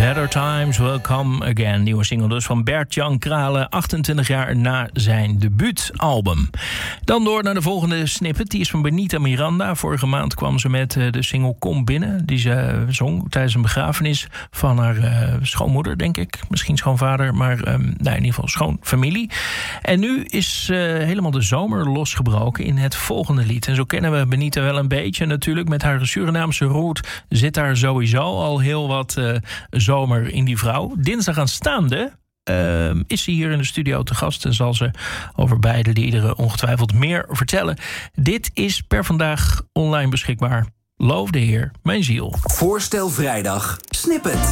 Better Times Will Come Again. Nieuwe single dus van Bert-Jan Krale, 28 jaar na zijn debuutalbum. Dan door naar de volgende snippet. Die is van Benita Miranda. Vorige maand kwam ze met de single Kom Binnen. Die ze zong tijdens een begrafenis van haar schoonmoeder, denk ik. Misschien schoonvader, maar in ieder geval schoonfamilie. En nu is helemaal de zomer losgebroken in het volgende lied. En zo kennen we Benita wel een beetje natuurlijk. Met haar Surinaamse root zit daar sowieso al heel wat zomer in die vrouw. Dinsdag aanstaande is ze hier in de studio te gast en zal ze over beide liederen ongetwijfeld meer vertellen. Dit is per vandaag online beschikbaar. Loof de Heer, mijn ziel. Voorstel vrijdag, snippet.